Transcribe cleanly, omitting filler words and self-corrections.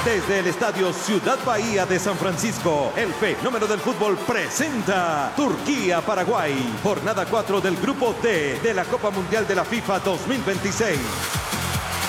Desde el Estadio Ciudad Bahía de San Francisco, el fenómeno del fútbol presenta Turquía-Paraguay, jornada 4 del Grupo D de la Copa Mundial de la FIFA 2026.